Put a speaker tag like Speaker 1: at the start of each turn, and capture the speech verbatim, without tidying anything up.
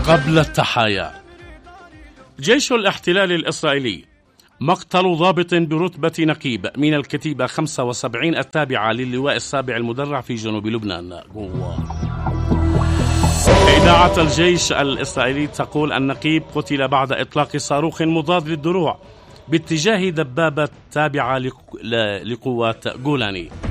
Speaker 1: قبل التحايا. جيش الاحتلال الإسرائيلي مقتل ضابط برتبة نقيب من الكتيبة خمسة وسبعين التابعة للواء السابع المدرع في جنوب لبنان. إذاعة الجيش الإسرائيلي تقول النقيب قتل بعد إطلاق صاروخ مضاد للدروع باتجاه دبابة تابعة لقوات جولاني.